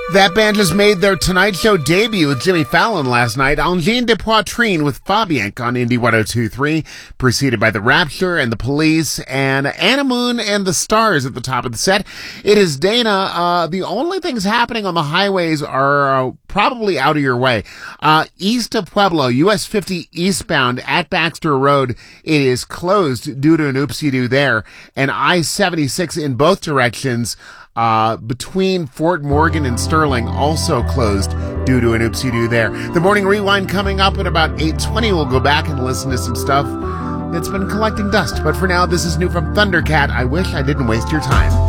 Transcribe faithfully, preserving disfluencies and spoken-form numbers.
That band just made their Tonight Show debut with Jimmy Fallon last night. Angine de Poitrine with Fabiank on Indie one oh two point three, preceded by The Rapture and The Police, and Anna Moon and The Stars at the top of the set. It is Dana. Uh, the only things happening on the highways are uh, probably out of your way. Uh, east of Pueblo, U S fifty eastbound at Baxter Road, it is closed due to an oopsie-doo there. And I seventy-six in both directions, Uh, between Fort Morgan and Sterling, also closed due to an oopsie-doo there. The Morning Rewind coming up at about eight twenty. We'll go back and listen to some stuff that's been collecting dust. But for now, this is new from Thundercat. I wish I didn't waste your time.